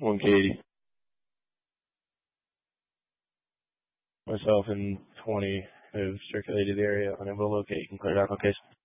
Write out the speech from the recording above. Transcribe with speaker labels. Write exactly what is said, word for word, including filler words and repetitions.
Speaker 1: one Katie. Myself and twenty have circulated the area, unable to locate and cleared out location.